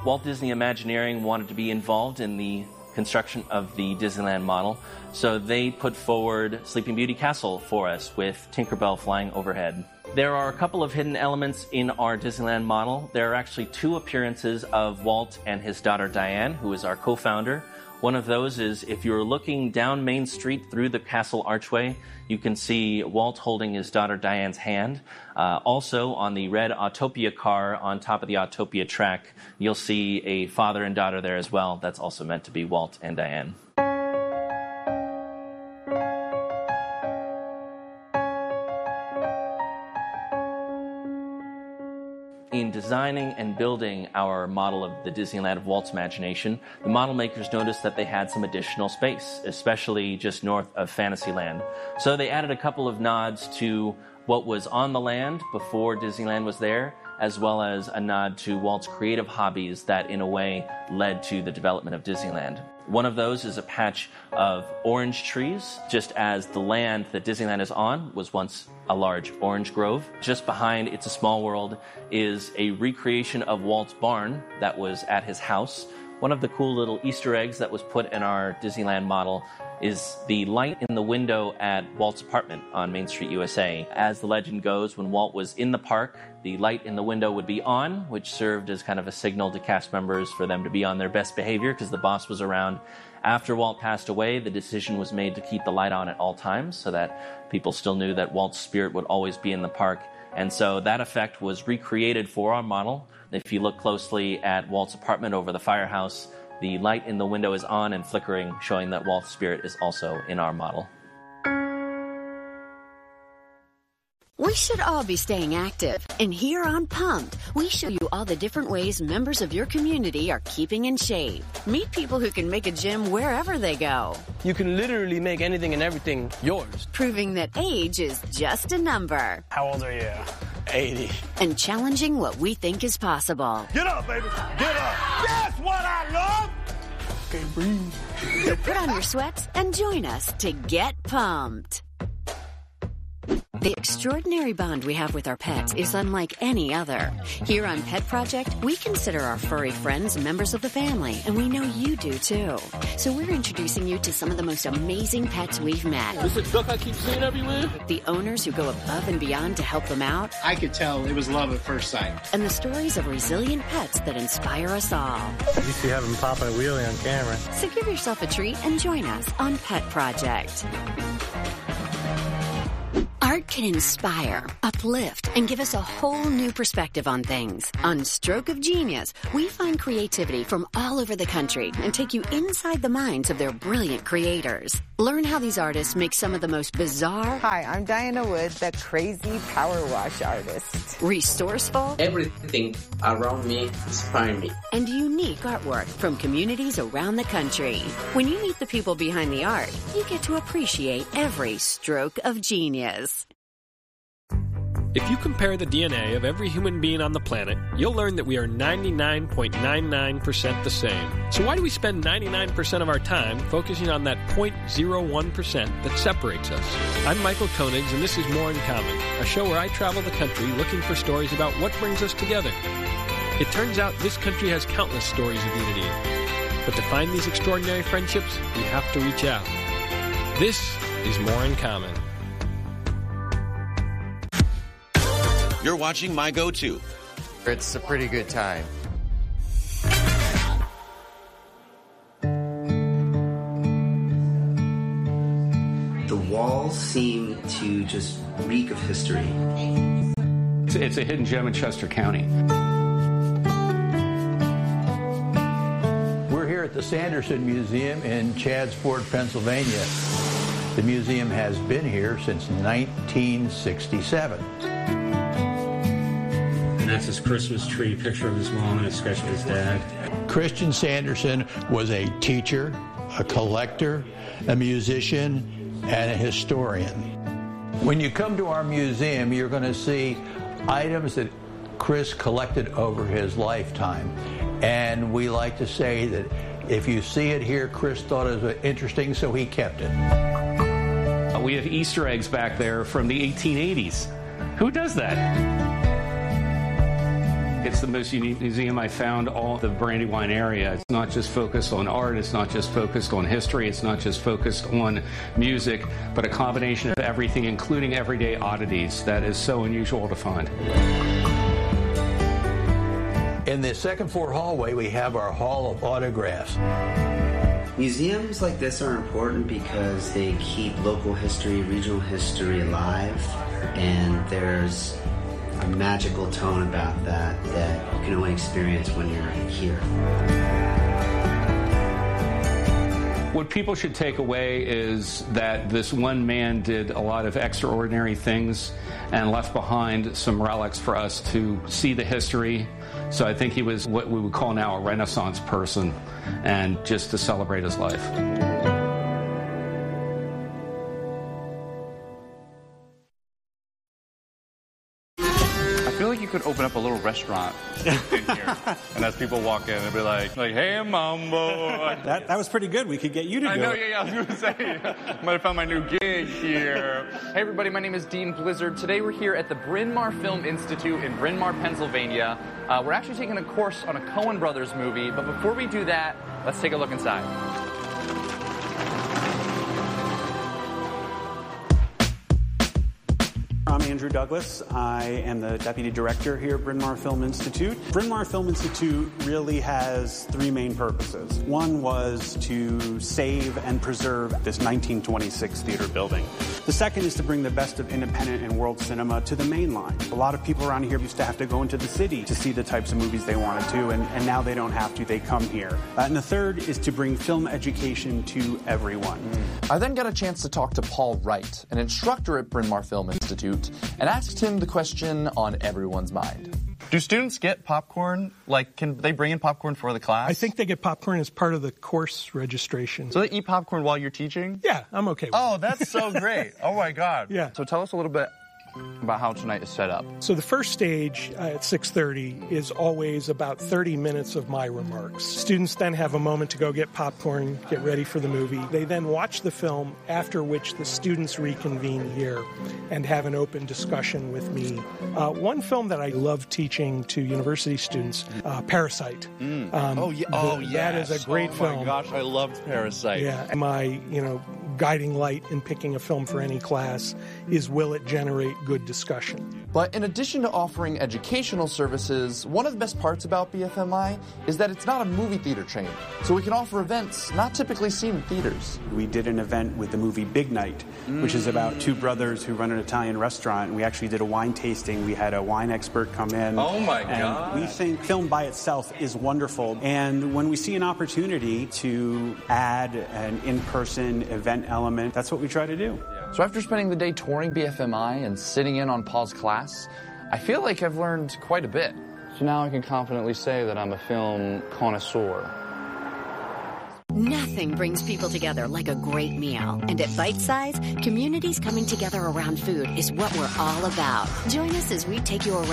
Walt Disney Imagineering wanted to be involved in the construction of the Disneyland model, so they put forward Sleeping Beauty Castle for us with Tinkerbell flying overhead. There are a couple of hidden elements in our Disneyland model. There are actually 2 appearances of Walt and his daughter Diane, who is our co-founder. One of those is if you're looking down Main Street through the castle archway, you can see Walt holding his daughter Diane's hand. Also, on the red Autopia car on top of the Autopia track, you'll see a father and daughter there as well. That's also meant to be Walt and Diane. In designing and building our model of the Disneyland of Walt's Imagination, the model makers noticed that they had some additional space, especially just north of Fantasyland. So they added a couple of nods to what was on the land before Disneyland was there, as well as a nod to Walt's creative hobbies that, in a way, led to the development of Disneyland. One of those is a patch of orange trees, just as the land that Disneyland is on was once a large orange grove. Just behind It's a Small World is a recreation of Walt's barn that was at his house. One of the cool little Easter eggs that was put in our Disneyland model is the light in the window at Walt's apartment on Main Street, USA. As the legend goes, when Walt was in the park, the light in the window would be on, which served as kind of a signal to cast members for them to be on their best behavior because the boss was around. After Walt passed away, the decision was made to keep the light on at all times so that people still knew that Walt's spirit would always be in the park. And so that effect was recreated for our model. If you look closely at Walt's apartment over the firehouse, the light in the window is on and flickering, showing that Walt's spirit is also in our model. We should all be staying active. And here on Pumped, we show you all the different ways members of your community are keeping in shape. Meet people who can make a gym wherever they go. You can literally make anything and everything yours. Proving that age is just a number. How old are you? 80. And challenging what we think is possible. Get up, baby. Get up. That's what I love. Okay, breathe. So put on your sweats and join us to get pumped. The extraordinary bond we have with our pets is unlike any other. Here on Pet Project, we consider our furry friends members of the family, and we know you do too. So we're introducing you to some of the most amazing pets we've met. This is a duck I keep seeing everywhere. The owners who go above and beyond to help them out. I could tell it was love at first sight. And the stories of resilient pets that inspire us all. At least you have him popping a wheelie on camera. So give yourself a treat and join us on Pet Project. Art can inspire, uplift, and give us a whole new perspective on things. On Stroke of Genius, we find creativity from all over the country and take you inside the minds of their brilliant creators. Learn how these artists make some of the most bizarre... Hi, I'm Diana Wood, the crazy power wash artist. Resourceful... Everything around me inspires me. And unique artwork from communities around the country. When you meet the people behind the art, you get to appreciate every stroke of genius. If you compare the DNA of every human being on the planet, you'll learn that we are 99.99% the same. So why do we spend 99% of our time focusing on that 0.01% that separates us? I'm Michael Koenigs, and this is More in Common, a show where I travel the country looking for stories about what brings us together. It turns out this country has countless stories of unity. But to find these extraordinary friendships, we have to reach out. This is More in Common. You're watching My Go-To. It's a pretty good time. The walls seem to just reek of history. It's a hidden gem in Chester County. We're here at the Sanderson Museum in Chadsport, Pennsylvania. The museum has been here since 1967. And that's his Christmas tree, picture of his mom and a sketch of his dad. Christian Sanderson was a teacher, a collector, a musician, and a historian. When you come to our museum, you're going to see items that Chris collected over his lifetime. And we like to say that if you see it here, Chris thought it was interesting, so he kept it. We have Easter eggs back there from the 1880s. Who does that? It's the most unique museum I found all the Brandywine area. It's not just focused on art, it's not just focused on history, it's not just focused on music, but a combination of everything, including everyday oddities that is so unusual to find. In the second floor hallway, we have our Hall of Autographs. Museums like this are important because they keep local history, regional history alive, and there's a magical tone about that you can only experience when you're here. What people should take away is that this one man did a lot of extraordinary things and left behind some relics for us to see the history. So I think he was what we would call now a Renaissance person, and just to celebrate his life. I feel like you could open up a little restaurant in here, and as people walk in, they'd be like, "Hey, Mambo." That was pretty good. We could get you to do it. I know, yeah. I was going to say, I might have found my new gig here. Hey, everybody. My name is Dean Blizzard. Today we're here at the Bryn Mawr Film Institute in Bryn Mawr, Pennsylvania. We're actually taking a course on a Coen Brothers movie, but before we do that, let's take a look inside. I'm Andrew Douglas. I am the Deputy Director here at Bryn Mawr Film Institute. Bryn Mawr Film Institute really has three main purposes. One was to save and preserve this 1926 theater building. The second is to bring the best of independent and world cinema to the main line. A lot of people around here used to have to go into the city to see the types of movies they wanted to, and now they don't have to. They come here. And the third is to bring film education to everyone. I then got a chance to talk to Paul Wright, an instructor at Bryn Mawr Film Institute, and asked him the question on everyone's mind. Do students get popcorn? Like, can they bring in popcorn for the class? I think they get popcorn as part of the course registration. So they eat popcorn while you're teaching? Yeah, I'm okay with that. Oh, that's so great. Oh, my God. Yeah. So tell us a little bit about how tonight is set up. So the first stage at 6:30 is always about 30 minutes of my remarks. Students then have a moment to go get popcorn, get ready for the movie. They then watch the film, after which the students reconvene here and have an open discussion with me. One film that I love teaching to university students, Parasite. That is a great film. Oh my gosh, I loved Parasite. Yeah, my, guiding light in picking a film for any class is, will it generate good discussion? But in addition to offering educational services, one of the best parts about BFMI is that it's not a movie theater chain. So we can offer events not typically seen in theaters. We did an event with the movie Big Night, which is about two brothers who run an Italian restaurant. We actually did a wine tasting. We had a wine expert come in. Oh my God. We think film by itself is wonderful. And when we see an opportunity to add an in-person event element, that's what we try to do. So after spending the day touring BFMI and sitting in on Paul's class, I feel like I've learned quite a bit. So now I can confidently say that I'm a film connoisseur. Nothing brings people together like a great meal. And at Bite Size, communities coming together around food is what we're all about. Join us as we take you around